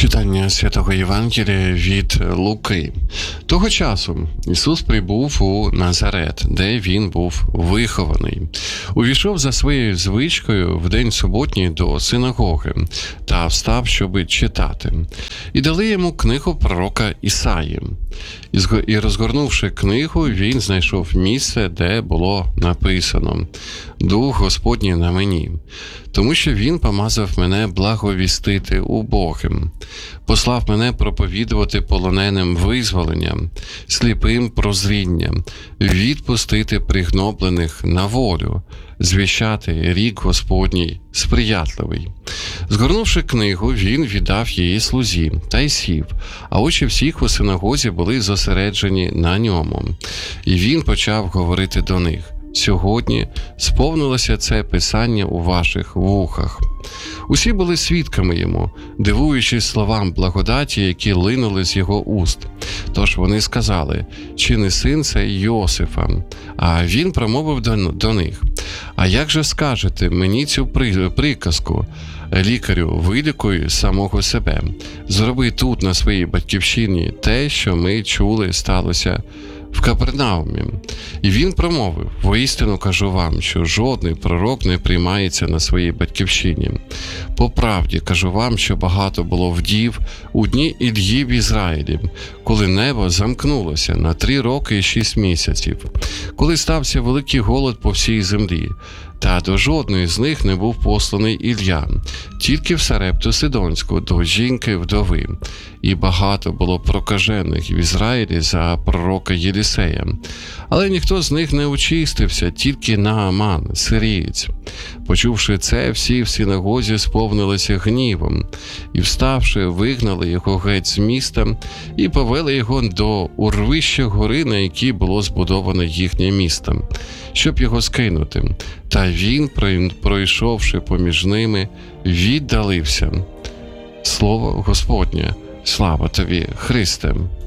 Читання Святого Євангелія від Луки. Того часу Ісус прибув у Назарет, де Він був вихований. Увійшов за своєю звичкою в день суботній до синагоги та встав, щоби читати. І дали йому книгу пророка Ісаї. І розгорнувши книгу, він знайшов місце, де було написано: «Дух Господній на мені, тому що Він помазав мене благовістити убогим, послав мене проповідувати полоненим визволення, сліпим прозріння, відпустити пригноблених на волю, звіщати рік Господній сприятливий». Згорнувши книгу, він віддав її слузі та й сів, а очі всіх у синагозі були зосереджені на ньому. І він почав говорити до них: «Сьогодні сповнилося це писання у ваших вухах». Усі були свідками йому, дивуючись словам благодаті, які линули з його уст. Тож вони сказали: «Чи не син це Йосифа?» А він промовив до них: «А як же скажете мені цю приказку? Лікарю, вилікуй самого себе. Зроби тут, на своїй батьківщині, те, що ми чули, сталося в Капернаумі». І він промовив: «Воістину кажу вам, що жодний пророк не приймається на своїй батьківщині. По правді кажу вам, що багато було вдів у дні Іллі в Ізраїлі, коли небо замкнулося на 3 роки і 6 місяців, коли стався великий голод по всій землі. Та до жодної з них не був посланий Ілля, тільки в Сарепту Сидонську, до жінки-вдови. І багато було прокажених в Ізраїлі за пророка Єлісея. Але ніхто з них не очистився, тільки Нааман, сирієць». Почувши це, всі в синагозі сповнилися гнівом, і, вставши, вигнали його геть з міста і повели його до урвища гори, на якій було збудоване їхнє місто, щоб його скинути. Та він, пройшовши поміж ними, віддалився. Слово Господнє. Слава тобі, Христе!